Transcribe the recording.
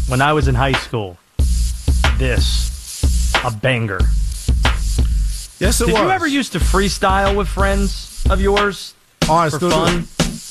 when I was in high school. This, a banger. Yes, it was. Did you ever used to freestyle with friends of yours I for still fun? do.